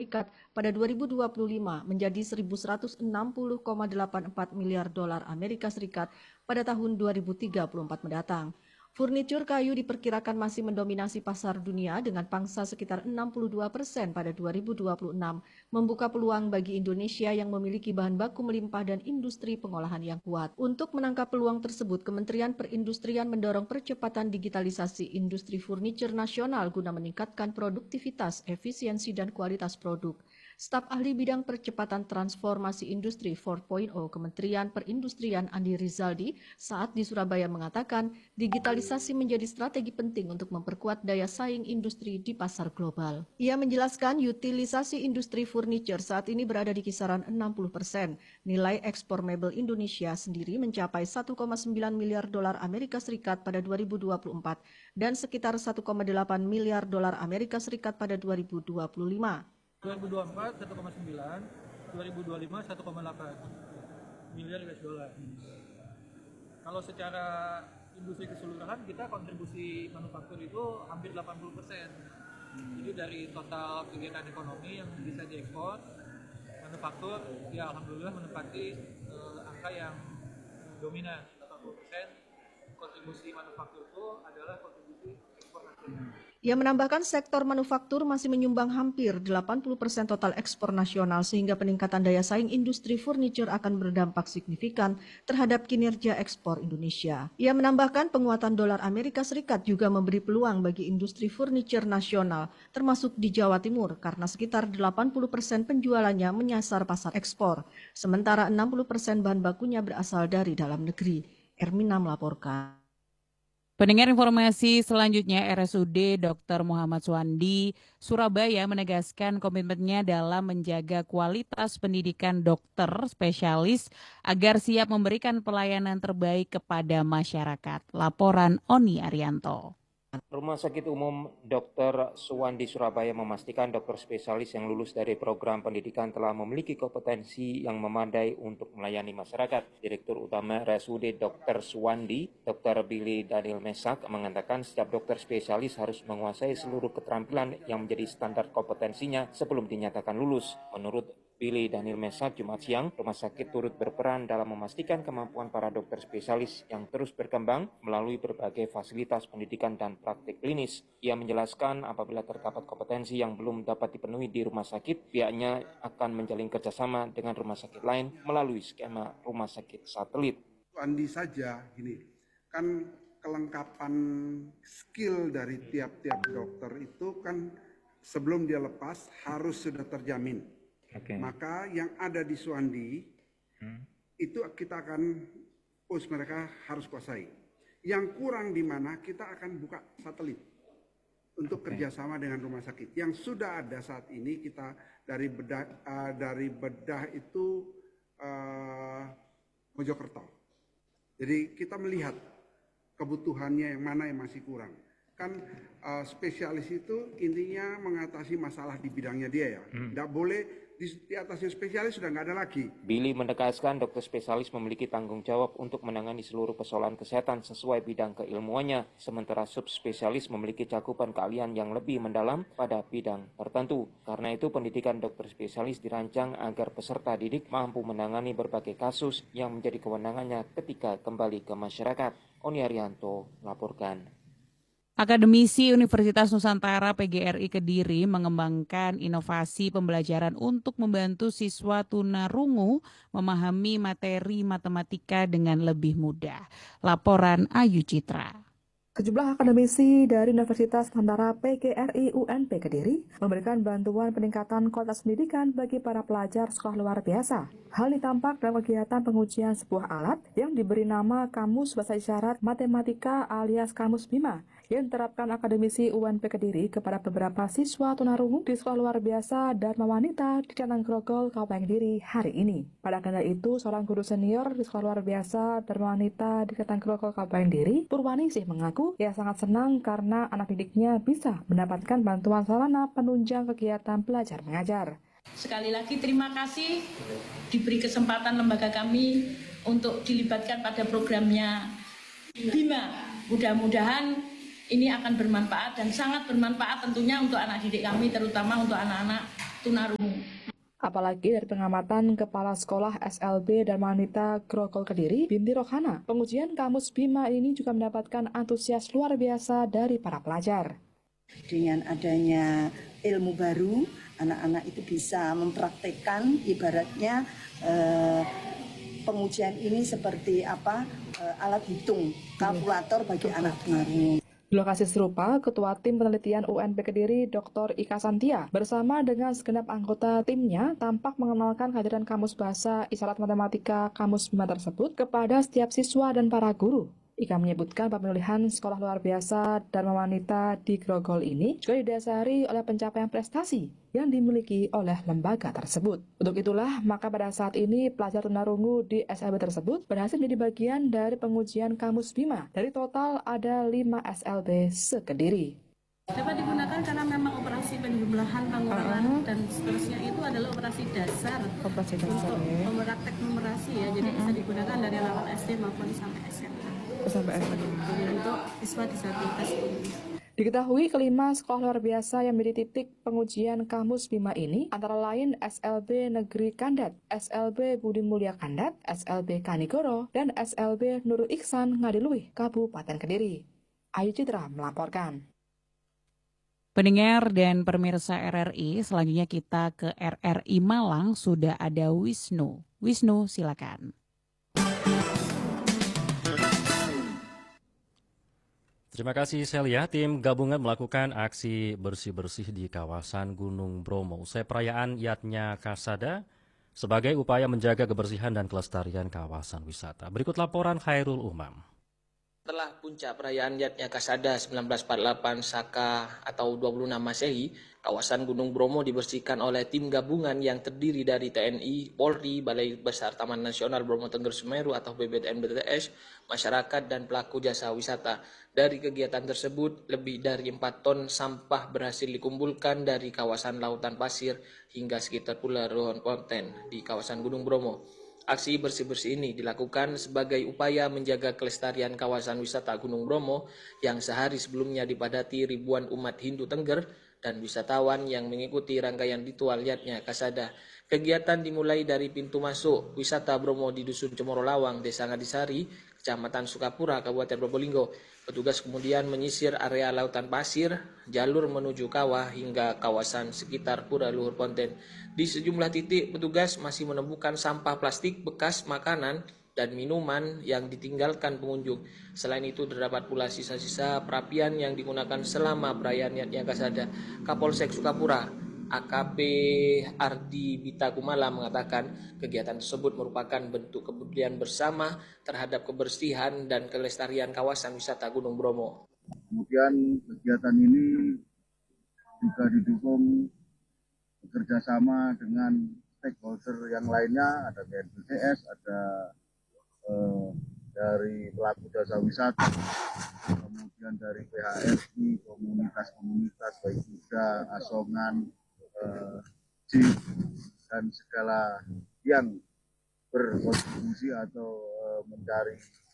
Serikat pada 2025 menjadi 1.160,84 miliar dolar Amerika Serikat pada tahun 2034 mendatang. Furnitur kayu diperkirakan masih mendominasi pasar dunia dengan pangsa sekitar 62% pada 2026, membuka peluang bagi Indonesia yang memiliki bahan baku melimpah dan industri pengolahan yang kuat. Untuk menangkap peluang tersebut, Kementerian Perindustrian mendorong percepatan digitalisasi industri furnitur nasional guna meningkatkan produktivitas, efisiensi, dan kualitas produk. Staf ahli bidang percepatan transformasi industri 4.0 Kementerian Perindustrian Andi Rizaldi saat di Surabaya mengatakan digitalisasi menjadi strategi penting untuk memperkuat daya saing industri di pasar global. Ia menjelaskan utilisasi industri furniture saat ini berada di kisaran 60%. Nilai ekspor mebel Indonesia sendiri mencapai 1,9 miliar dolar Amerika Serikat pada 2024 dan sekitar 1,8 miliar dolar Amerika Serikat pada 2025. 2024 1,9, 2025 1,8 miliar US dollar. Kalau secara industri keseluruhan kita kontribusi manufaktur itu hampir 80%. Jadi dari total kegiatan ekonomi yang bisa diekspor, manufaktur ya alhamdulillah menempati angka yang dominan 80%. Kontribusi manufaktur itu adalah kontribusi ekspor nasional. Ia menambahkan sektor manufaktur masih menyumbang hampir 80% total ekspor nasional sehingga peningkatan daya saing industri furniture akan berdampak signifikan terhadap kinerja ekspor Indonesia. Ia menambahkan penguatan dolar Amerika Serikat juga memberi peluang bagi industri furniture nasional termasuk di Jawa Timur karena sekitar 80% penjualannya menyasar pasar ekspor, sementara 60% bahan bakunya berasal dari dalam negeri. Ermina melaporkan. Pendengar informasi selanjutnya, RSUD Dr. Muhammad Suwandi Surabaya menegaskan komitmennya dalam menjaga kualitas pendidikan dokter spesialis agar siap memberikan pelayanan terbaik kepada masyarakat. Laporan Oni Arianto. Rumah Sakit Umum Dr. Suwandi Surabaya memastikan dokter spesialis yang lulus dari program pendidikan telah memiliki kompetensi yang memadai untuk melayani masyarakat. Direktur Utama RSUD Dr. Suwandi, Dr. Billy Daniel Mesak, mengatakan setiap dokter spesialis harus menguasai seluruh keterampilan yang menjadi standar kompetensinya sebelum dinyatakan lulus. Menurut Billy Daniel Mesak Jumat siang, rumah sakit turut berperan dalam memastikan kemampuan para dokter spesialis yang terus berkembang melalui berbagai fasilitas pendidikan dan praktik klinis. Ia menjelaskan apabila terdapat kompetensi yang belum dapat dipenuhi di rumah sakit, pihaknya akan menjalin kerjasama dengan rumah sakit lain melalui skema rumah sakit satelit. Andi saja ini kan kelengkapan skill dari tiap-tiap dokter itu kan sebelum dia lepas harus sudah terjamin. Okay. Maka yang ada di Suwandi itu kita akan mereka harus kuasai. Yang kurang di mana kita akan buka satelit untuk kerjasama dengan rumah sakit. Yang sudah ada saat ini kita dari bedah itu Mojokerto. Jadi kita melihat kebutuhannya yang mana yang masih kurang. Kan spesialis itu intinya mengatasi masalah di bidangnya dia ya. Tidak boleh di atasnya spesialis sudah nggak ada lagi. Billy menegaskan dokter spesialis memiliki tanggung jawab untuk menangani seluruh persoalan kesehatan sesuai bidang keilmuannya, sementara subspesialis memiliki cakupan keahlian yang lebih mendalam pada bidang tertentu. Karena itu pendidikan dokter spesialis dirancang agar peserta didik mampu menangani berbagai kasus yang menjadi kewenangannya ketika kembali ke masyarakat. Oni Arianto melaporkan. Akademisi Universitas Nusantara PGRI Kediri mengembangkan inovasi pembelajaran untuk membantu siswa tunarungu memahami materi matematika dengan lebih mudah. Laporan Ayu Citra. Sejumlah akademisi dari Universitas Nusantara PGRI UNP Kediri memberikan bantuan peningkatan kualitas pendidikan bagi para pelajar sekolah luar biasa. Hal ini tampak dalam kegiatan pengujian sebuah alat yang diberi nama Kamus Bahasa Isyarat Matematika alias Kamus Bima yang diterapkan akademisi UNP Kediri kepada beberapa siswa tunarungu di sekolah luar biasa Dharma Wanita di Kecamatan Grogol, Kabupaten Kediri hari ini. Pada agenda itu, seorang guru senior di sekolah luar biasa Dharma Wanita di Kecamatan Grogol, Kabupaten Kediri, Purwaningsih mengaku ia sangat senang karena anak didiknya bisa mendapatkan bantuan sarana penunjang kegiatan belajar mengajar. Sekali lagi terima kasih diberi kesempatan lembaga kami untuk dilibatkan pada programnya Bima. Mudah-mudahan ini akan bermanfaat dan sangat bermanfaat tentunya untuk anak didik kami, terutama untuk anak-anak tunarungu. Apalagi dari pengamatan Kepala Sekolah SLB Dharma Wanita Grogol Kediri, Binti Rohana, pengujian Kamus Bima ini juga mendapatkan antusias luar biasa dari para pelajar. Dengan adanya ilmu baru, anak-anak itu bisa mempraktekkan ibaratnya pengujian ini seperti alat hitung, kalkulator bagi anak tunarungu. Di lokasi serupa, Ketua Tim Penelitian UNP Kediri, Dr. Ika Santia, bersama dengan segenap anggota timnya tampak mengenalkan kehadiran Kamus Bahasa Isyarat Matematika Kamus Bima tersebut kepada setiap siswa dan para guru. Ika menyebutkan pemilihan sekolah luar biasa Dharma Wanita di Grogol ini juga didasari oleh pencapaian prestasi yang dimiliki oleh lembaga tersebut. Untuk itulah, maka pada saat ini pelajar tunarungu di SLB tersebut berhasil menjadi bagian dari pengujian Kamus Bima. Dari total ada 5 SLB se-Kediri. Dapat digunakan karena memang operasi penjumlahan, pengurangan, dan seterusnya itu adalah operasi dasar untuk mempraktek numerasi ya. Jadi bisa digunakan dari level SD maupun sampai SMA. Untuk siswa disabilitas ini. Diketahui kelima sekolah luar biasa yang menjadi titik pengujian Kamus Bima ini antara lain SLB Negeri Kandat, SLB Budi Mulia Kandat, SLB Kanigoro, dan SLB Nurul Ihsan Ngadiluih, Kabupaten Kediri. Ayu Citra melaporkan. Pendengar dan pemirsa RRI, selanjutnya kita ke RRI Malang, sudah ada Wisnu. Wisnu, silakan. Terima kasih Celia. Tim gabungan melakukan aksi bersih-bersih di kawasan Gunung Bromo usai perayaan Yatnya Kasada sebagai upaya menjaga kebersihan dan kelestarian kawasan wisata. Berikut laporan Khairul Umam. Setelah puncak perayaan Yatnya Kasada 1948 Saka atau 26 Masehi, kawasan Gunung Bromo dibersihkan oleh tim gabungan yang terdiri dari TNI, Polri, Balai Besar Taman Nasional Bromo Tengger Semeru atau BBTN-BTS, masyarakat dan pelaku jasa wisata. Dari kegiatan tersebut, lebih dari 4 ton sampah berhasil dikumpulkan dari kawasan lautan pasir hingga sekitar Pulau Ruhon Ponten di kawasan Gunung Bromo. Aksi bersih-bersih ini dilakukan sebagai upaya menjaga kelestarian kawasan wisata Gunung Bromo yang sehari sebelumnya dipadati ribuan umat Hindu Tengger dan wisatawan yang mengikuti rangkaian ritual Yatnya Kasada. Kegiatan dimulai dari pintu masuk wisata Bromo di Dusun Cemoro Lawang, Desa Ngadisari, Kecamatan Sukapura, Kabupaten Probolinggo. Petugas kemudian menyisir area lautan pasir, jalur menuju kawah hingga kawasan sekitar Pura Luhur Ponten. Di sejumlah titik, petugas masih menemukan sampah plastik bekas makanan dan minuman yang ditinggalkan pengunjung. Selain itu, terdapat pula sisa-sisa perapian yang digunakan selama perayaan Yatnya Kasada. Kapolsek Sukapura, AKP Ardi Bita Kumala mengatakan kegiatan tersebut merupakan bentuk kepedulian bersama terhadap kebersihan dan kelestarian kawasan wisata Gunung Bromo. Kemudian kegiatan ini juga didukung bekerjasama dengan stakeholder yang lainnya, ada BNPTS, ada dari pelaku jasa wisata, kemudian dari PHRI, komunitas-komunitas baik juga Asongan, JIP, dan segala yang berkontribusi atau mencari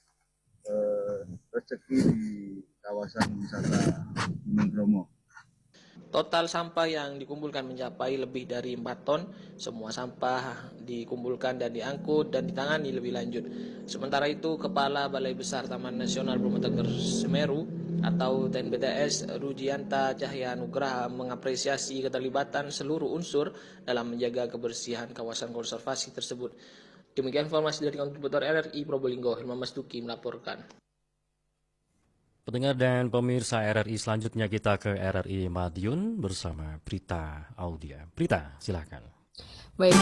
rezeki di kawasan wisata Gunung Bromo. Total sampah yang dikumpulkan mencapai lebih dari 4 ton. Semua sampah dikumpulkan dan diangkut dan ditangani lebih lanjut. Sementara itu, Kepala Balai Besar Taman Nasional Bromo Tengger Semeru atau TNBTS Rujianta Cahya Nugraha mengapresiasi keterlibatan seluruh unsur dalam menjaga kebersihan kawasan konservasi tersebut. Demikian informasi dari kontributor RRI Probolinggo, Hilman Masduki melaporkan. Pendengar dan pemirsa RRI, selanjutnya kita ke RRI Madiun bersama Prita Audia. Prita, silakan. Baik.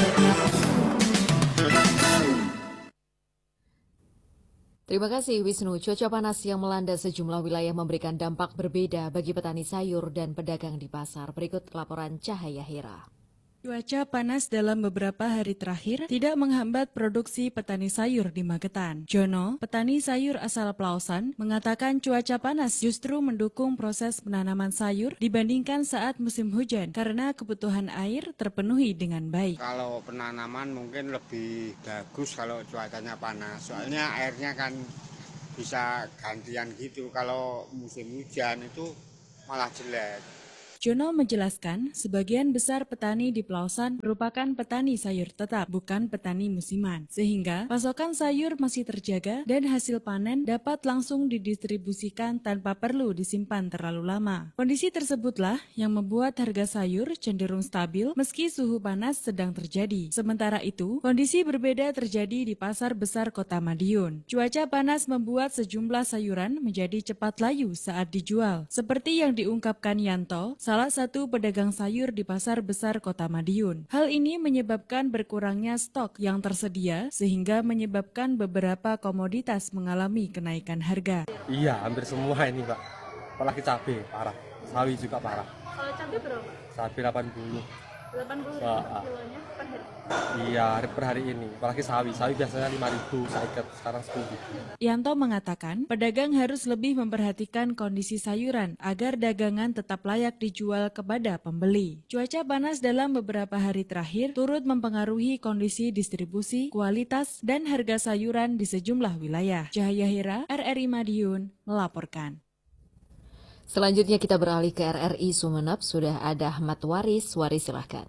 Terima kasih Wisnu. Cuaca panas yang melanda sejumlah wilayah memberikan dampak berbeda bagi petani sayur dan pedagang di pasar. Berikut laporan Cahaya Hera. Cuaca panas dalam beberapa hari terakhir tidak menghambat produksi petani sayur di Magetan. Jono, petani sayur asal Pelausan, mengatakan cuaca panas justru mendukung proses penanaman sayur dibandingkan saat musim hujan karena kebutuhan air terpenuhi dengan baik. Kalau penanaman mungkin lebih bagus kalau cuacanya panas, soalnya airnya kan bisa gantian gitu. Kalau musim hujan itu malah jelek. Jono menjelaskan, sebagian besar petani di Pelausan merupakan petani sayur tetap, bukan petani musiman, sehingga pasokan sayur masih terjaga dan hasil panen dapat langsung didistribusikan tanpa perlu disimpan terlalu lama. Kondisi tersebutlah yang membuat harga sayur cenderung stabil meski suhu panas sedang terjadi. Sementara itu, kondisi berbeda terjadi di Pasar Besar Kota Madiun. Cuaca panas membuat sejumlah sayuran menjadi cepat layu saat dijual. Seperti yang diungkapkan Yanto, salah satu pedagang sayur di Pasar Besar Kota Madiun. Hal ini menyebabkan berkurangnya stok yang tersedia sehingga menyebabkan beberapa komoditas mengalami kenaikan harga. Iya, hampir semua ini, Pak. Apalagi cabai, parah. Sawi juga parah. Kalau cabai berapa? Cabai 80. 80.000 per kilonya per hari? Iya, per hari ini. Apalagi sawi. Sawi biasanya 5.000, saikat sekarang 10.000. Yanto mengatakan, pedagang harus lebih memperhatikan kondisi sayuran agar dagangan tetap layak dijual kepada pembeli. Cuaca panas dalam beberapa hari terakhir turut mempengaruhi kondisi distribusi, kualitas, dan harga sayuran di sejumlah wilayah. Cahaya Hira, RRI Madiun, melaporkan. Selanjutnya kita beralih ke RRI Sumeneb, sudah ada Ahmad Waris. Waris, silahkan.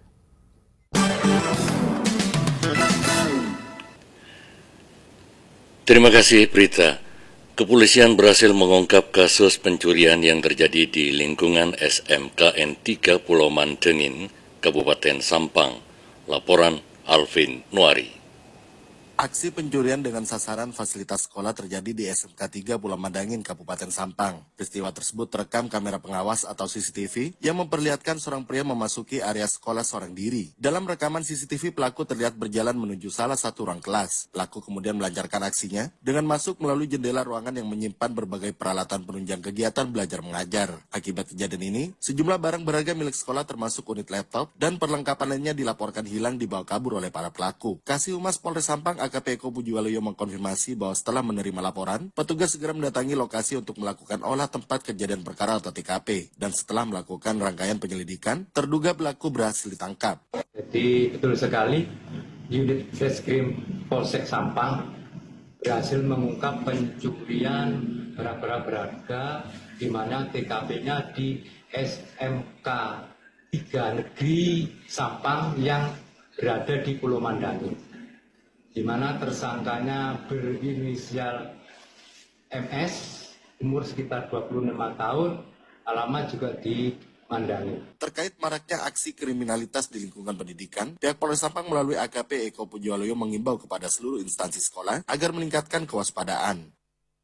Terima kasih, Prita. Kepolisian berhasil mengungkap kasus pencurian yang terjadi di lingkungan SMKN 3 Pulau Mantengin, Kabupaten Sampang. Laporan Alvin Nuari. Aksi pencurian dengan sasaran fasilitas sekolah terjadi di SMK 3 Pulau Mandangin, Kabupaten Sampang. Peristiwa tersebut terekam kamera pengawas atau CCTV yang memperlihatkan seorang pria memasuki area sekolah seorang diri. Dalam rekaman CCTV, pelaku terlihat berjalan menuju salah satu ruang kelas. Pelaku kemudian melancarkan aksinya dengan masuk melalui jendela ruangan yang menyimpan berbagai peralatan penunjang kegiatan belajar mengajar. Akibat kejadian ini, sejumlah barang berharga milik sekolah termasuk unit laptop dan perlengkapan lainnya dilaporkan hilang dibawa kabur oleh para pelaku. Kasih Humas Polres Sampang AKP Eko Pujiwaluyo mengkonfirmasi bahwa setelah menerima laporan, petugas segera mendatangi lokasi untuk melakukan olah tempat kejadian perkara atau TKP. Dan setelah melakukan rangkaian penyelidikan, terduga pelaku berhasil ditangkap. Jadi betul sekali, unit Reskrim Polsek Sampang berhasil mengungkap pencurian barang-barang berharga di mana TKP-nya di SMK 3 Negeri Sampang yang berada di Pulau Mandangin, di mana tersangkanya berinisial MS, umur sekitar 25 tahun, alamat juga di Mandangin. Terkait maraknya aksi kriminalitas di lingkungan pendidikan, pihak Polres Sampang melalui AKP Eko Pujiwaluyo mengimbau kepada seluruh instansi sekolah agar meningkatkan kewaspadaan.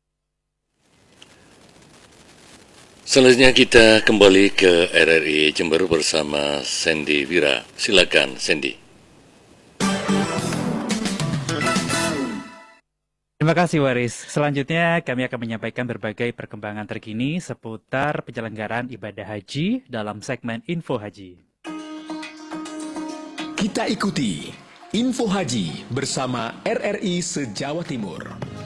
Selanjutnya kita kembali ke RRI Jember bersama Sandy Wira. Silakan, Sandy. Terima kasih, Waris. Selanjutnya kami akan menyampaikan berbagai perkembangan terkini seputar penyelenggaraan ibadah haji dalam segmen Info Haji. Kita ikuti Info Haji bersama RRI se-Jawa Timur.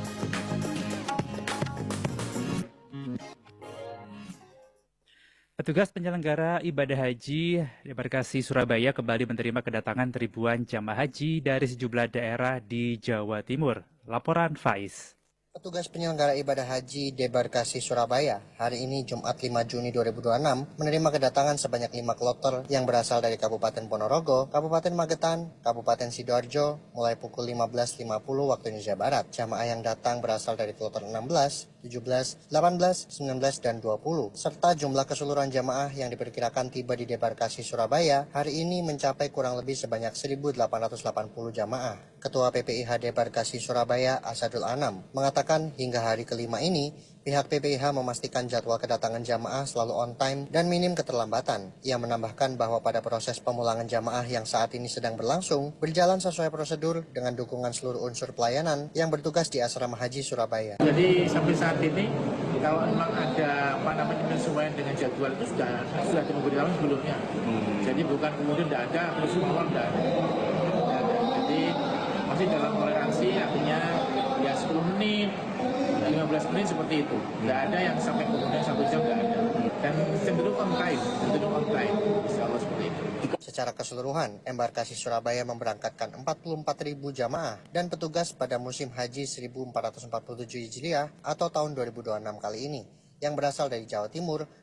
Petugas penyelenggara ibadah haji Embarkasi Surabaya kembali menerima kedatangan ribuan jamaah haji dari sejumlah daerah di Jawa Timur. Laporan Faiz. Petugas penyelenggara ibadah haji Debarkasi Surabaya hari ini Jumat 5 Juni 2026 menerima kedatangan sebanyak 5 kloter yang berasal dari Kabupaten Ponorogo, Kabupaten Magetan, Kabupaten Sidoarjo mulai pukul 15.50 waktu Indonesia Barat. Jamaah yang datang berasal dari kloter 16, 17, 18, 19, dan 20, serta jumlah keseluruhan jamaah yang diperkirakan tiba di Debarkasi Surabaya hari ini mencapai kurang lebih sebanyak 1.880 jamaah. Ketua PPIH Debarkasi Surabaya Asadul Anam mengatakan hingga hari kelima ini, pihak PPIH memastikan jadwal kedatangan jamaah selalu on time dan minim keterlambatan. Ia menambahkan bahwa pada proses pemulangan jamaah yang saat ini sedang berlangsung, berjalan sesuai prosedur dengan dukungan seluruh unsur pelayanan yang bertugas di Asrama Haji Surabaya. Jadi sampai saat ini, kalau memang ada penyesuaian dengan jadwal itu sudah diberitahu sebelumnya. Jadi bukan kemudian tidak ada, terus malam tidak ada. Jadi masih dalam toleransi, artinya ya 10 menit, 15 menit seperti itu. Tidak ada yang sampai kemudian 1 jam, tidak ada. Dan cenderung on time, insya Allah seperti itu. Secara keseluruhan, Embarkasi Surabaya memberangkatkan 44.000 jamaah dan petugas pada musim haji 1447 Hijriah atau tahun 2026 kali ini, yang berasal dari Jawa Timur,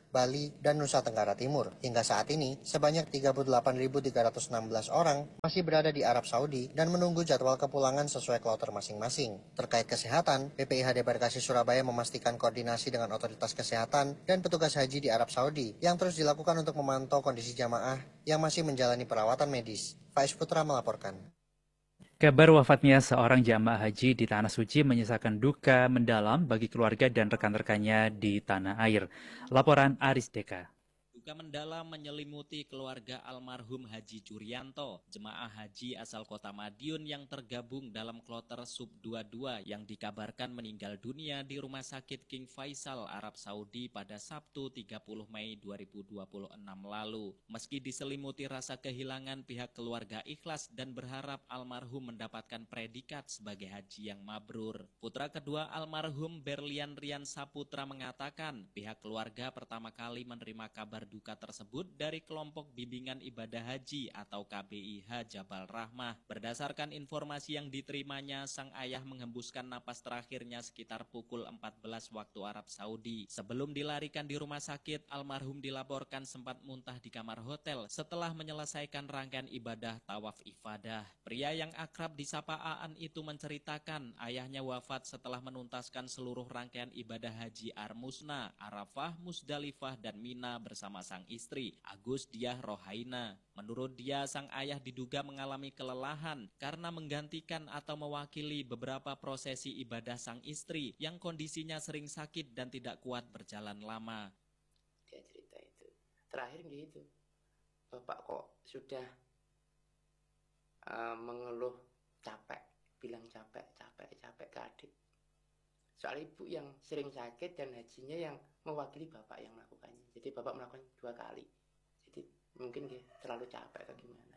Bali, dan Nusa Tenggara Timur. Hingga saat ini, sebanyak 38.316 orang masih berada di Arab Saudi dan menunggu jadwal kepulangan sesuai kloter masing-masing. Terkait kesehatan, PPIH Debarkasi Surabaya memastikan koordinasi dengan otoritas kesehatan dan petugas haji di Arab Saudi yang terus dilakukan untuk memantau kondisi jamaah yang masih menjalani perawatan medis. Faiz Putra melaporkan. Kabar wafatnya seorang jamaah haji di Tanah Suci menyisakan duka mendalam bagi keluarga dan rekan-rekannya di tanah air. Laporan Aris Deka. Duka mendalam menyelimuti keluarga almarhum Haji Jurianto, jemaah haji asal kota Madiun yang tergabung dalam kloter Sub 22 yang dikabarkan meninggal dunia di Rumah Sakit King Faisal, Arab Saudi pada Sabtu 30 Mei 2026 lalu. Meski diselimuti rasa kehilangan, pihak keluarga ikhlas dan berharap almarhum mendapatkan predikat sebagai haji yang mabrur. Putra kedua almarhum, Berlian Rian Saputra, mengatakan pihak keluarga pertama kali menerima kabar duka tersebut dari kelompok bimbingan ibadah haji atau KBIH Jabal Rahmah. Berdasarkan informasi yang diterimanya, sang ayah menghembuskan napas terakhirnya sekitar pukul 14 waktu Arab Saudi. Sebelum dilarikan di rumah sakit, almarhum dilaporkan sempat muntah di kamar hotel setelah menyelesaikan rangkaian ibadah tawaf ifadah. Pria yang akrab disapa Aan itu menceritakan ayahnya wafat setelah menuntaskan seluruh rangkaian ibadah haji Armusna, Arafah, Musdalifah, dan Mina bersama sang istri, Agus Diah Rohaina. Menurut dia, sang ayah diduga mengalami kelelahan karena menggantikan atau mewakili beberapa prosesi ibadah sang istri yang kondisinya sering sakit dan tidak kuat berjalan lama. Dia cerita itu. Terakhir gitu, Bapak kok sudah mengeluh capek, bilang capek ke adik. Soal ibu yang sering sakit dan hajinya yang mewakili bapak yang melakukannya. Jadi bapak melakukan 2 kali. Jadi mungkin dia terlalu capek atau gimana.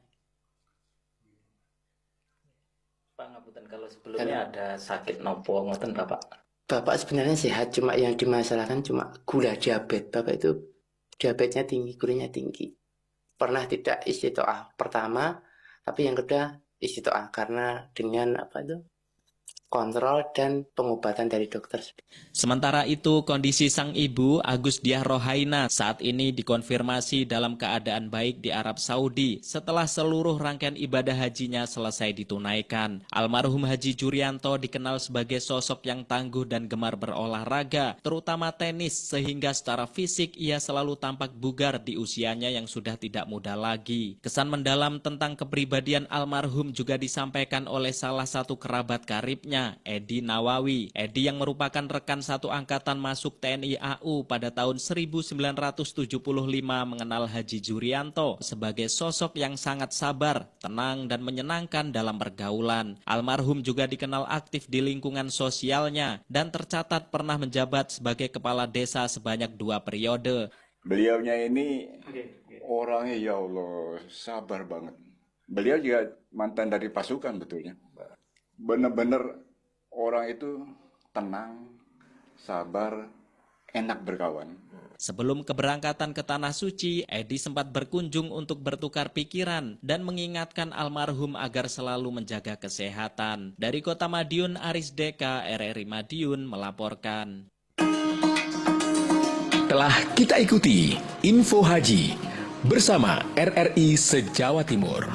Pak ngapunten, kalau sebelumnya ada sakit nopo ngoten bapak? Bapak sebenarnya sehat, cuma yang dimasalahkan cuma gula diabetes. Bapak itu diabetesnya tinggi, gulanya tinggi. Pernah tidak istitoah pertama, tapi yang kedua istitoah karena dengan kontrol dan pengobatan dari dokter. Sementara itu, kondisi sang ibu, Agus Diah Rohaina, saat ini dikonfirmasi dalam keadaan baik di Arab Saudi setelah seluruh rangkaian ibadah hajinya selesai ditunaikan. Almarhum Haji Jurianto dikenal sebagai sosok yang tangguh dan gemar berolahraga, terutama tenis, sehingga secara fisik ia selalu tampak bugar di usianya yang sudah tidak muda lagi. Kesan mendalam tentang kepribadian almarhum juga disampaikan oleh salah satu kerabat karibnya, Edi Nawawi. Edi yang merupakan rekan satu angkatan masuk TNI AU pada tahun 1975 mengenal Haji Jurianto sebagai sosok yang sangat sabar, tenang, dan menyenangkan dalam pergaulan. Almarhum juga dikenal aktif di lingkungan sosialnya dan tercatat pernah menjabat sebagai kepala desa sebanyak 2 periode. Beliaunya ini orangnya ya Allah sabar banget. Beliau juga mantan dari pasukan betulnya. Benar-benar orang itu tenang, sabar, enak berkawan. Sebelum keberangkatan ke Tanah Suci, Edi sempat berkunjung untuk bertukar pikiran dan mengingatkan almarhum agar selalu menjaga kesehatan. Dari Kota Madiun, Aris Deka, RRI Madiun melaporkan. Telah kita ikuti Info Haji bersama RRI se-Jawa Timur.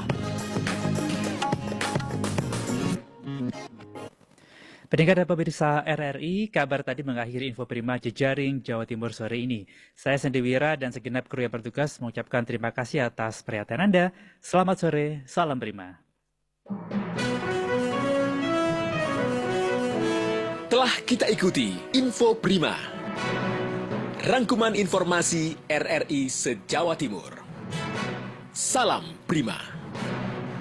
Pendengar dan pemirsa RRI, kabar tadi mengakhiri Info Prima Jejaring Jawa Timur sore ini. Saya Sendiwira dan segenap kru yang bertugas mengucapkan terima kasih atas perhatian Anda. Selamat sore, salam Prima. Telah kita ikuti Info Prima. Rangkuman informasi RRI se-Jawa Timur. Salam Prima.